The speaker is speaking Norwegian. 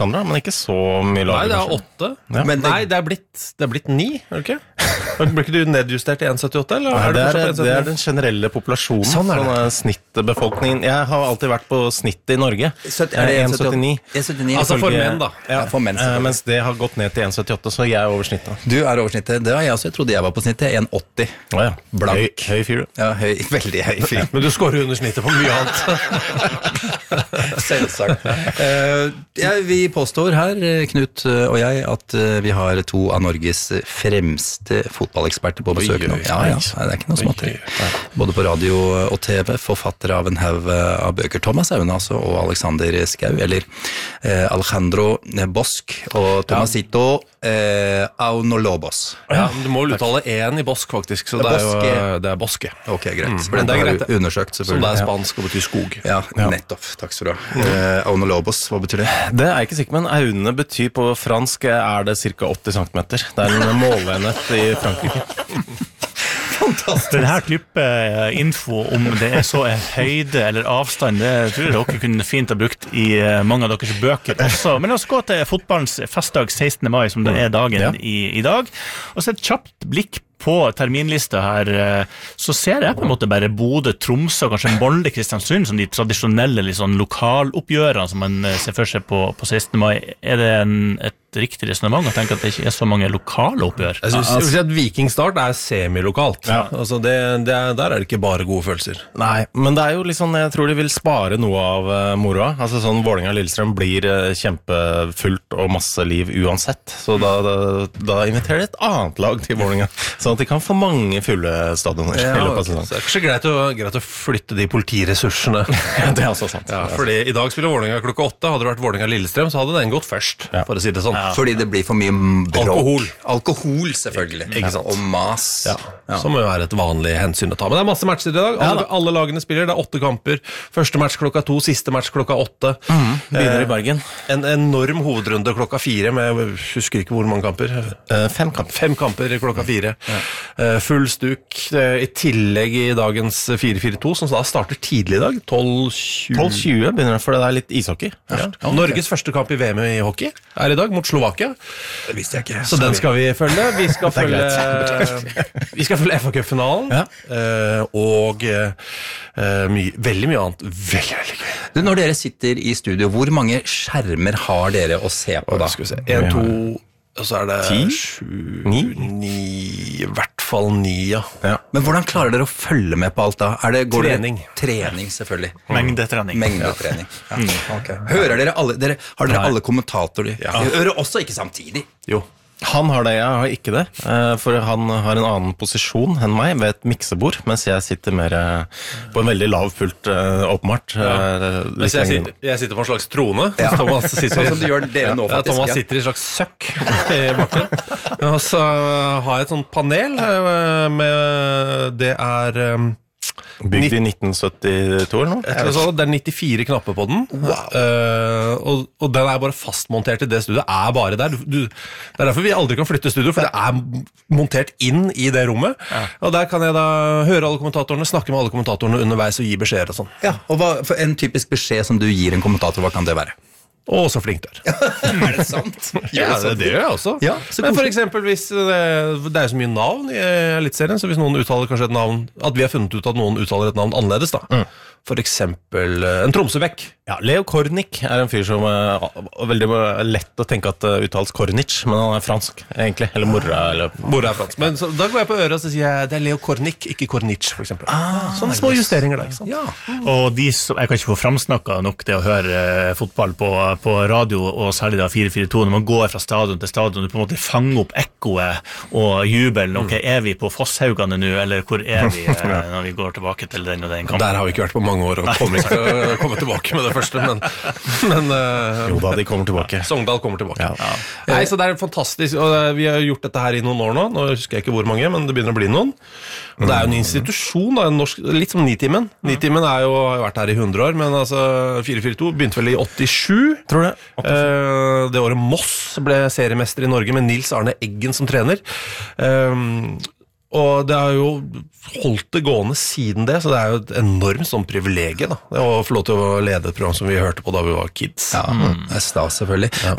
Sandra, men ikke så mye lavere. Nei, det er 8. Ja. Men nei, det er blitt 9, er det ikke? Blir ikke du nedjustert til 1,78, eller? Nei, det fortsatt på 1,79? er den generelle populasjonen. Sånn er det. Snittbefolkningen. Jeg har alltid vært på snittet i Norge. Er det 1,79. 1,79? Altså for menn, da. Ja, for menn, selvfølgelig. Mens det har gått ned til 1,78, så jeg er over snittet. Du er over snittet. Det var jeg også. Jeg trodde jeg var på snittet. 1,80. Å ja. Blank. Høy fyr. Ja, veldig høy fyr. Men du skårer under snittet på mye annet. Selvsagt. Vi påstår her, Knut og jeg, at vi har to av Norges fremste fotballeksperter på besøk nå. Ja, det er ikke noe smått. Både på radio og TV, forfattere av en haug av bøker. Thomas Aune altså, og Alexander Skau, eller Alejandro Bosch og Tomasito Aunolobos. Ja, men du må jo uttale en i bosk, faktisk, så det er boske. Ok, greit. Men det er greit, det. Undersøkt, Som selvfølgelig. det er spansk og betyr skog. Ja, nettopp. Takk skal du ha. Aunolobos, hva betyr det? Det er jeg ikke sikker, men Aune betyr på fransk er det ca. 80 cm. Det er en måleenhet i Frankrike. Denne type info om det er så høyde eller avstand, det tror jeg dere kunne fint ha brukt i mange av deres bøker også. Men la oss gå til fotballens festdag 16. mai, som det er dagen i dag. Og så et kjapt blikk på terminlista her, så ser jeg på en måte bare Bodø, Tromsø og kanskje Molde, Kristiansund som de tradisjonelle liksom, lokaloppgjørene som man ser for seg på 16. mai. Er det et riktig resonemang å tenke at det ikke er så mange lokale oppgjør? Jeg vil si at Vikingstart er semilokalt. Ja. Altså der er det ikke bare gode følelser. Nei, men det er jo liksom, jeg tror de vil spare noe av moroa. Altså sånn Vålerenga-Lillestrøm blir kjempefullt og masse liv uansett. Så da inviterer de et annet lag til Vålerenga, sånn at de kan få mange fulle stadioner i løpet av sesongen. Så det er kanskje greit å flytte de politiressursene. Det er også sant. Ja, fordi i dag spiller Vålerenga klokka 8. Hadde det vært Vålerenga-Lillestrøm, så hadde den gått først, for å si det sånn. Fordi det blir for mye bråk. Alkohol, selvfølgelig. Ikke sant? Og mas. Ja. Som jo er et vanlig hensyn å ta. Men det er masse matcher i dag. Alle lagene spiller. Det er 8 kamper. Første match klokka 2, siste match klokka 8. Begynner i Bergen. En enorm hovedrunde klokka 4 med, jeg husker ikke hvor mange kamper. 5 kamper. 5 kamper klokka 4. Full stuk. I tillegg i dagens 4-4-2, som da starter tidlig i dag. 12:20 begynner det, for det er litt ishockey. Ja. Norges første kamp i VM i hockey er i dag, mot Slovakia. Det visste jeg ikke. Så den skal vi følge. Vi skal følge FA-cup-finalen. Og veldig mye annet. Veldig, veldig gøy. Du, når dere sitter i studio, hvor mange skjermer har dere å se på da? Skal vi se. 1, 2, og så er det 10? 7, 9, i hvert fall 9, ja. Men hvordan klarer dere å følge med på alt da? Trening. Trening, selvfølgelig. Mengdetrening. Mengdetrening. Ja. Okay. Hører dere alle, har dere alle kommentatorer? Ja. Hører også ikke samtidig? Jo. Han har det, jeg har ikke det, for han har en annen posisjon enn meg ved et miksebord, mens jeg sitter mer på en veldig lav pult, åpenbart. Hvis jeg sitter på en slags trone, Thomas sitter, sånn som du gjør dere nå faktisk. Thomas sitter i en slags søkk i bakken. Og så har jeg et sånt panel med, det er... Bygd i 1972 eller noe? Det er 94 knapper på den. Wow. Og den er bare fastmontert i det studioet. Er bare der. Det er derfor vi aldri kan flytte studio, for det er montert inn i det rommet. Og der kan jeg da høre alle kommentatorene, snakke med alle kommentatorene underveis og gi beskjeder og sånn. Ja, og for en typisk beskjed som du gir en kommentator, hva kan det være? Å, så flink du er. Er det sant? Ja, det gjør jeg også. Ja, men for eksempel hvis det er så mye navn i Elitserien, så hvis noen uttaler kanskje et navn, at vi har funnet ut at noen uttaler et navn annerledes da. For eksempel en Tromsø-vekk. Ja, Leo Kornic er en fyr som er veldig lett å tenke at uttales Kornic, men han er fransk, egentlig. Eller Morra er fransk. Men så, da går jeg på øret og så sier jeg det er Leo Kornic, ikke Kornic, for eksempel. Sånne små justeringer der, ikke sant? Ja. Og jeg kan ikke få framsnakket nok det å høre fotball på radio, og særlig da 4-4-2, når man går fra stadion til stadion, du på en måte fanger opp ekkoet og jubelen. Ok, er vi på Fosshaugane nå, eller hvor er vi når vi går tilbake til den og den kampen? Der har vi ikke vært på mange år, og kommer ikke til å komme tilbake med det første, men jo da, de kommer tilbake. Sogndal kommer tilbake. Nei, så det er fantastisk, og vi har gjort dette her i noen år nå husker jeg ikke hvor mange, men det begynner å bli noen. Og det er jo en institusjon, da, litt som Nitimen. Nitimen har jo vært her i 100 år, men altså 4-4-2 begynte vel i 87, tror jeg. Det året Moss ble seriemester i Norge med Nils Arne Eggen som trener. Og det har jo holdt det gående siden det, så det er jo et enormt sånn privilegie da, å få lov til å lede et program som vi hørte på da vi var kids. Ja, det er stas selvfølgelig. Ja.